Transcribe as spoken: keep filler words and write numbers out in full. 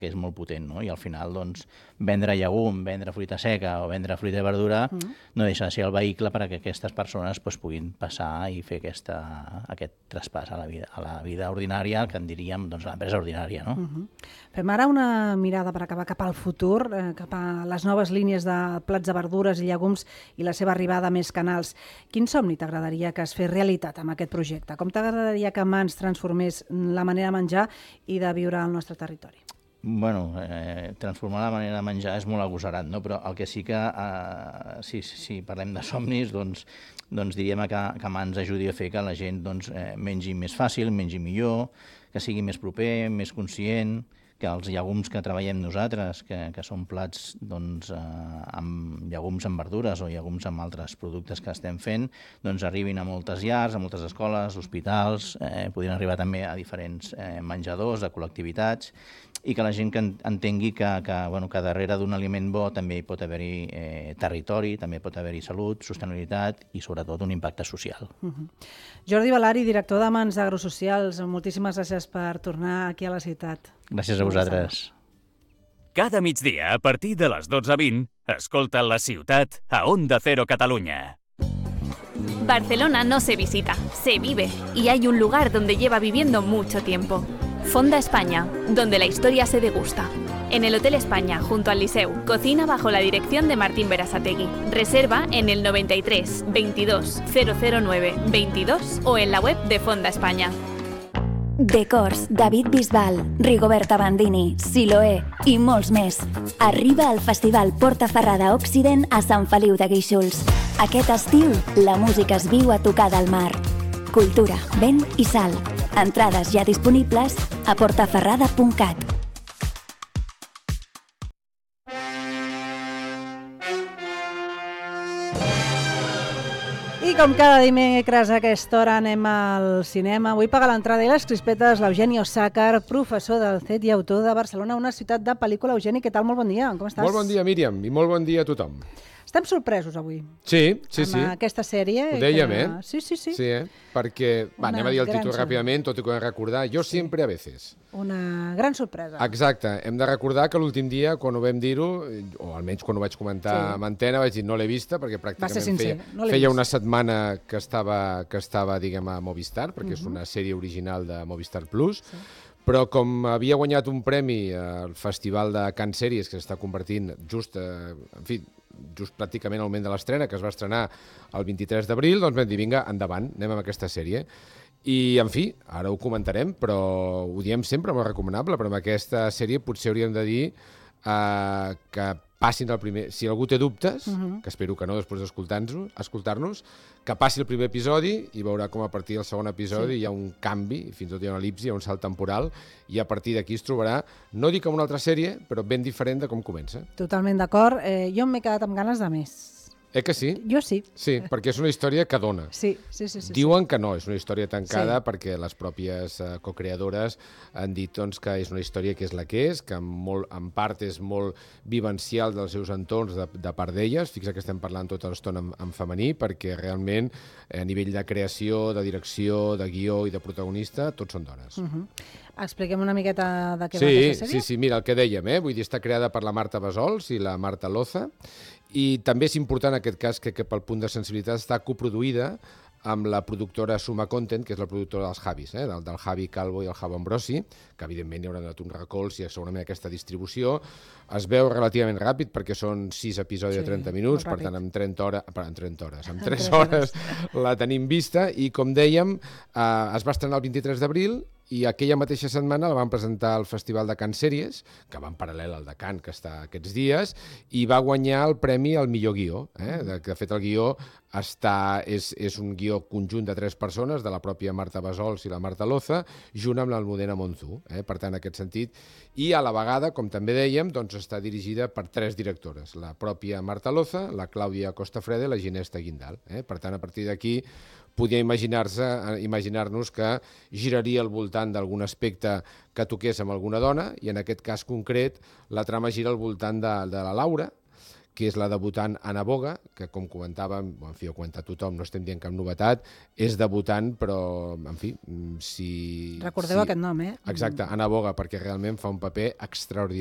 que és molt potent, no? I al final, doncs, vendre llegum, vendre fruita seca o vendre fruita i verdura mm. no deixa de ser el vehicle perquè aquestes persones pues, puguin passar i fer aquesta, aquest traspàs a la vida, a la vida ordinària, que en diríem doncs, l'empresa ordinària, no? Mm-hmm. Fem ara una mirada per acabar cap al futur, eh, cap a les noves línies de plats de verdures i llegums i la seva arribada a més canals. Quin somni t'agradaria que es fes realitat amb aquest projecte? Com t'agradaria que Mans transformés la manera de menjar i de viure al nostre territori? Bueno, eh, transformar la manera de menjar és molt agosarat, no? Però el que sí que, eh, si, si parlem de somnis, doncs, doncs diríem que, que Mans ajudi a fer que la gent doncs, eh, mengi més fàcil, mengi millor, que sigui més proper, més conscient, que els llegums que treballem nosaltres, que, que són plats doncs, eh, amb llegums amb verdures o llegums amb altres productes que estem fent, doncs arribin a moltes llars, a moltes escoles, hospitals, eh, podrien arribar també a diferents eh, menjadors, a col·lectivitats, i que la gent que entengui que, que, bueno, que darrere d'un aliment bo també hi pot haver-hi eh, territori, també pot haver-hi salut, sostenibilitat i sobretot un impacte social. Uh-huh. Jordi Balari, director de Mans Agrosocials, moltíssimes gràcies per tornar aquí a la ciutat. Gràcies a vosaltres. Cada migdia, a partir de les dotze vint, escolta La Ciutat a Onda Cero Catalunya. Barcelona no se visita, se vive, y hay un lugar donde lleva viviendo mucho tiempo. Fonda España, donde la historia se degusta. En el Hotel España, junto al Liceu, cocina bajo la dirección de Martín Berasategui. Reserva en el noventa y tres veintidós cero cero nueve veintidós o en la web de Fonda España. Decors, David Bisbal, Rigoberta Bandini, Siloé i molts més. Arriba al Festival Portaferrada Occident a Sant Feliu de Guíxols. Aquest estiu, la música es viu a tocar del mar. Cultura, vent i sal. Entrades ja disponibles a portaferrada punt cat. I com cada dimecres a aquesta hora anem al cinema. Avui paga l'entrada i les crispetes l'Eugeni Osàcar, professor del C E T i autor de Barcelona, una ciutat de pel·lícula. Eugeni, què tal? Molt bon dia, com estàs? Molt bon dia, Míriam, i molt bon dia a tothom. Estem sorpresos avui. Sí, sí, sí. Amb aquesta sèrie. Ho dèiem, que... eh? Sí, sí, sí. Sí, eh? Perquè, va, anem a dir el títol ràpidament, tot i que ho hem de recordar. Jo sí. sempre a veces. Una gran sorpresa. Exacte. Hem de recordar que l'últim dia, quan ho vam dir-ho, o almenys quan ho vaig comentar sí. amb antena, vaig dir no l'he vista, perquè pràcticament feia, no feia vist. una setmana que estava, que estava diguem, a Movistar, perquè uh-huh. és una sèrie original de Movistar Plus, sí. Però com havia guanyat un premi al Festival de Cannes Sèries, que s'està convertint just, eh, en fi, just pràcticament al moment de l'estrena, que es va estrenar el vint-i-tres d'abril, doncs vam dir, vinga, endavant, anem amb aquesta sèrie. I, en fi, ara ho comentarem, però ho diem sempre, molt recomanable, però amb aquesta sèrie potser hauríem de dir eh, que passin el primer... Si algú té dubtes, uh-huh. que espero que no després d'escoltar-nos, escoltar-nos, que passi el primer episodi i veurà com a partir del segon episodi sí. hi ha un canvi, fins i tot hi ha una elipsi, hi ha un salt temporal, i a partir d'aquí es trobarà, no dic com una altra sèrie, però ben diferent de com comença. Totalment d'acord. Eh, jo m'he quedat amb ganes de més. Eh que sí? Jo sí. Sí, perquè és una història que dona. Sí, sí, sí. sí Diuen sí. que no, és una història tancada sí. perquè les pròpies uh, co-creadores han dit doncs, que és una història que és la que és, que en, molt, en part és molt vivencial dels seus entorns de, de part d'elles. Fixa que estem parlant tota l'estona en, en femení, perquè realment a nivell de creació, de direcció, de guió i de protagonista, tots són dones. Uh-huh. Expliquem una miqueta de què sí, va aquesta sèrie? Sí, sí, mira, el que dèiem, eh? Vull dir, està creada per la Marta Bassols i la Marta Loza, i també és important en aquest cas que, que pel punt de sensibilitat està coproduïda amb la productora Suma Content, que és la productora dels Javis, eh? del, del Javi Calvo i el Javo Ambrosi, que evidentment hi haurà donat un recolz i segurament aquesta distribució es veu relativament ràpid perquè són sis episodis sí, de trenta minuts, per tant en trenta hores, en trenta hores, en tres hores la tenim vista i com dèiem eh, es va estrenar el vint-i-tres d'abril i aquella mateixa setmana la van presentar al Festival de Cannes Sèries, que va en paral·lel al de Cannes, que està aquests dies, i va guanyar el premi al millor guió. Eh? De, de fet, el guió està, és, és un guió conjunt de tres persones, de la pròpia Marta Bassols i la Marta Loza, junt amb l'Almudena Monzú. Eh? Per tant, en aquest sentit. I a la vegada, com també dèiem, doncs està dirigida per tres directores. La pròpia Marta Loza, la Clàudia Costafreda i la Ginesta Guindal. Eh? Per tant, a partir d'aquí podia imaginar-se, imaginar-nos que giraria al voltant d'algun aspecte que toqués amb alguna dona, i en aquest cas concret la trama gira al voltant de, de la Laura, que és la debutant Anna Boga, que com comentàvem, en fi, ho ha comentat tothom, no estem dient cap novetat, és debutant, però, en fi, si... Recordeu si... aquest nom, eh? Exacte, Anna Boga, perquè realment fa un paper extraordinari